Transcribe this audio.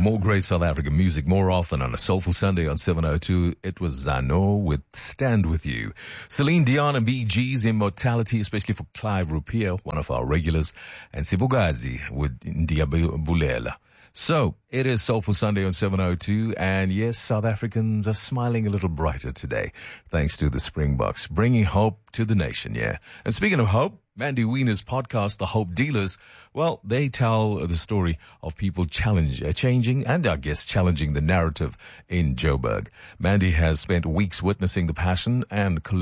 More great South African music more often on a Soulful Sunday on 702. It was Zano with Stand With You. Celine Dion and BG's Immortality, especially for Clive Rupia, one of our regulars, and Sibugazi with Ndiabulela. So, it is Soulful Sunday on 702, and yes, South Africans are smiling a little brighter today, thanks to the Springboks, bringing hope to the nation, yeah. And speaking of hope, Mandy Wiener's podcast, The Hope Dealers, well, they tell the story of people changing, and I guess challenging the narrative in Joburg. Mandy has spent weeks witnessing the passion and